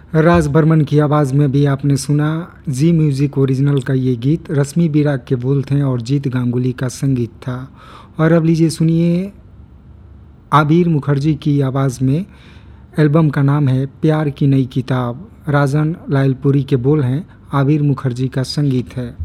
राज बर्मन की आवाज़ में भी आपने सुना जी म्यूज़िक ओरिजिनल का ये गीत। रश्मि बिराग के बोल थे और जीत गांगुली का संगीत था। और अब लीजिए सुनिए आबिर मुखर्जी की आवाज़ में। एल्बम का नाम है प्यार की नई किताब। राजन लालपुरी के बोल हैं, आबिर मुखर्जी का संगीत है।